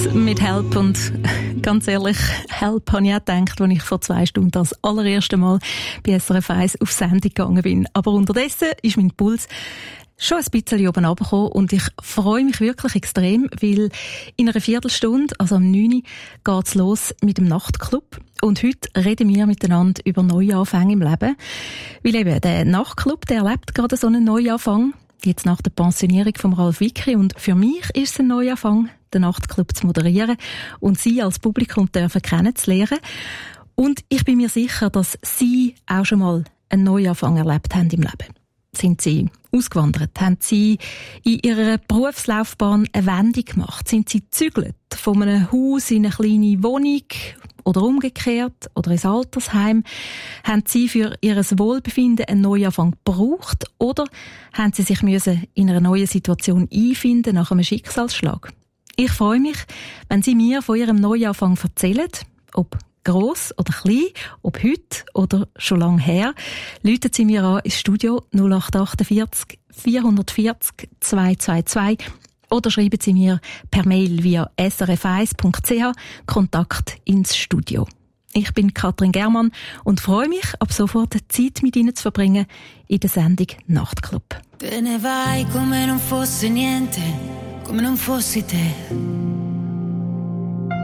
mit Help. Und ganz ehrlich, Help habe ich auch gedacht, als ich vor 2 Stunden das allererste Mal bei SRF 1 auf Sendung gegangen bin. Aber unterdessen ist mein Puls schon ein bisschen oben runtergekommen und ich freue mich wirklich extrem, weil in einer Viertelstunde, also am 9 Uhr, geht's los mit dem Nachtclub. Und heute reden wir miteinander über Neuanfänge im Leben. Weil eben der Nachtclub, der erlebt gerade so einen Neuanfang. Jetzt nach der Pensionierung von Ralf Wicki. Und für mich ist es ein Neuanfang, den Nachtclub zu moderieren und Sie als Publikum dürfen kennenzulernen. Und ich bin mir sicher, dass Sie auch schon mal einen Neuanfang erlebt haben im Leben. Sind Sie ausgewandert? Haben Sie in Ihrer Berufslaufbahn eine Wendung gemacht? Sind Sie gezügelt von einem Haus in eine kleine Wohnung oder umgekehrt oder ins Altersheim? Haben Sie für Ihr Wohlbefinden einen Neuanfang gebraucht oder haben Sie sich müssen in einer neuen Situation einfinden nach einem Schicksalsschlag? Ich freue mich, wenn Sie mir von Ihrem Neuanfang erzählen, ob gross oder klein, ob heute oder schon lange her. Rufen Sie mir an ins Studio 0848 440 222 oder schreiben Sie mir per Mail via srf1.ch Kontakt ins Studio. Ich bin Katrin Germann und freue mich, ab sofort Zeit mit Ihnen zu verbringen in der Sendung Nachtclub. Te ne vai come non fosse niente, come non fossi te.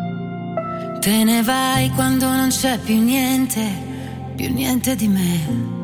Te ne vai quando non c'è più niente di me.